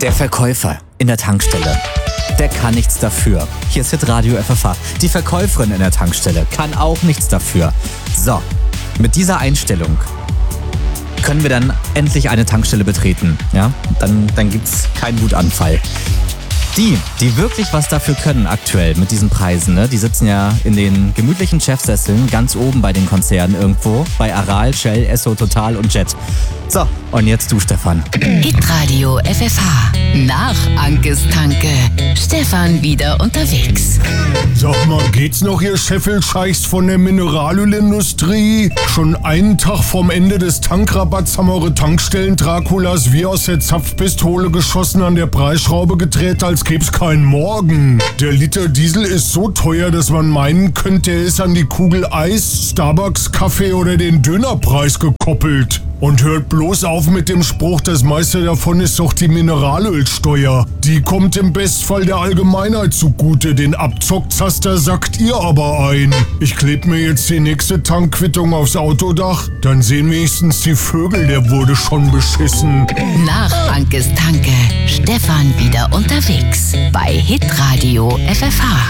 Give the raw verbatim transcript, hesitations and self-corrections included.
Der Verkäufer in der Tankstelle, der kann nichts dafür. Hier ist Hitradio F F H. Die Verkäuferin in der Tankstelle kann auch nichts dafür. So, mit dieser Einstellung können wir dann endlich eine Tankstelle betreten. Ja? Dann, dann gibt's keinen Wutanfall. Die, die wirklich was dafür können aktuell mit diesen Preisen, ne? Die sitzen ja in den gemütlichen Chefsesseln ganz oben bei den Konzernen irgendwo. Bei Aral, Shell, Esso, Total und Jet. So, und jetzt du, Stefan. Hitradio F F H. Nach Ankes Tanke. Stefan wieder unterwegs. Sag mal, geht's noch, ihr Scheffelscheichs von der Mineralölindustrie? Schon einen Tag vorm Ende des Tankrabatts haben eure Tankstellen-Draculas wie aus der Zapfpistole geschossen an der Preisschraube gedreht, als gäb's keinen Morgen. Der Liter Diesel ist so teuer, dass man meinen könnte, er ist an die Kugel Eis, Starbucks, Kaffee oder den Dönerpreis gekoppelt. Und hört bloß auf mit dem Spruch, das meiste davon ist doch die Mineralölsteuer. Die kommt im Bestfall der Allgemeinheit zugute, den Abzockzaster sackt ihr aber ein. Ich kleb mir jetzt die nächste Tankquittung aufs Autodach, dann sehen wenigstens die Vögel, der wurde schon beschissen. Nach Ankes Tanke. Stefan wieder unterwegs. Bei Hitradio F F H.